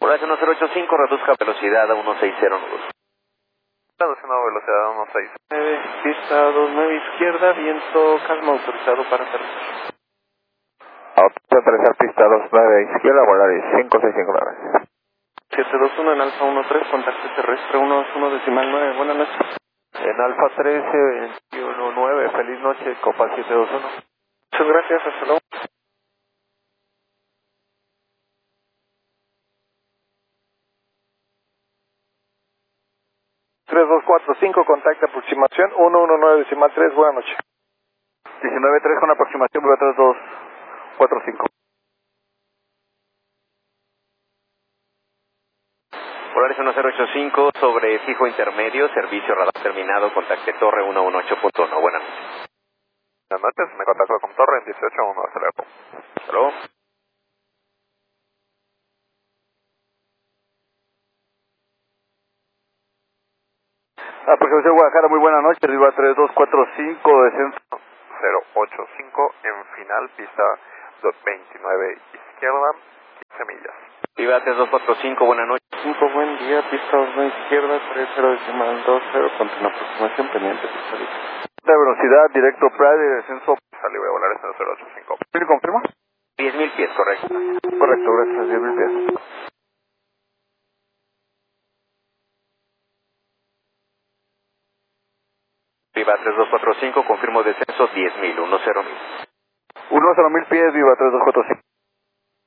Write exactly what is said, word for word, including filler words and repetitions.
Horacio uno cero ocho cinco, reduzca velocidad a uno seis cero nudos. Reduciendo velocidad a uno seis. nueve, pista dos nueve izquierda, viento, calma, autorizado para aterrizar. Autorizado aterrizar pista dos nueve izquierda, Volaris cinco seis cinco nueve. siete dos uno en Alfa uno tres, contacto terrestre uno dos uno decimal nueve, buenas noches. En Alfa trece veintiuno nueve, feliz noche, Copa siete dos uno. Muchas gracias, hasta luego. tres dos cuatro cinco, contacto aproximación uno uno nueve decimal tres, buenas noches. diecinueve tres con aproximación, tres dos cuatro cinco. Polaris uno cero ocho cinco, sobre fijo intermedio, servicio radar terminado, contacte torre uno uno ocho punto uno, buenas noches. Buenas noches, me contacto con torre en dieciocho uno, hasta luego. Hasta luego. Aproximación Guadalajara, muy buena noche, arriba tres dos cuatro cinco, descenso cero ocho cinco, en final, pista veintinueve izquierda, quince millas. Viva tres dos cuatro cinco, buenas noches. cinco, buen día, pista dos nueve izquierda, tres cero decimal dos cero, con aproximación pendiente, pista libre. De velocidad, directo Pride, descenso, sale, voy a volar este cero ocho cinco. ¿Me confirma? diez mil pies, correcto. Correcto, gracias, diez mil pies. Viva tres dos cuatro cinco, confirmo descenso diez mil, uno cero mil. uno cero mil pies, viva tres dos cuatro cinco.